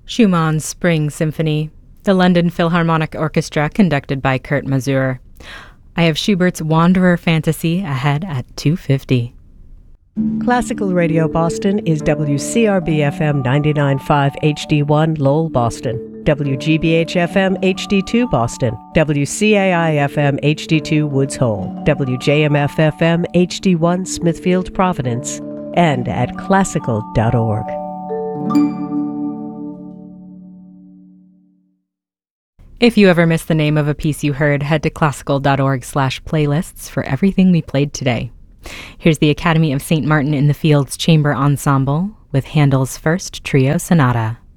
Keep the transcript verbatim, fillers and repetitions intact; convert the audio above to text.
Schumann's Spring Symphony, the London Philharmonic Orchestra conducted by Kurt Masur. I have Schubert's Wanderer Fantasy ahead at two fifty. Classical Radio Boston is W C R B F M ninety-nine point five H D one Lowell, Boston, W G B H F M H D two Boston, W C A I F M H D two Woods Hole, W J M F F M H D one Smithfield, Providence, and at classical dot org. If you ever missed the name of a piece you heard, head to classical dot org slash playlists for everything we played today. Here's the Academy of Saint Martin in the Fields Chamber Ensemble with Handel's First Trio Sonata.